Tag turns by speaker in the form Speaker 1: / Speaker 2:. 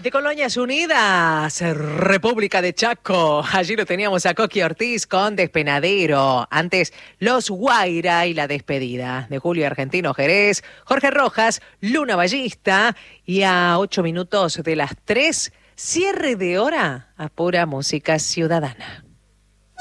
Speaker 1: De Colonias Unidas, República de Chaco. Allí lo teníamos a Coqui Ortiz con Despenadero. Antes, Los Guaira y la despedida de Julio Argentino Jerez, Jorge Rojas, Luna Ballista. Y a 8 minutos de las 3, cierre de hora a pura música ciudadana.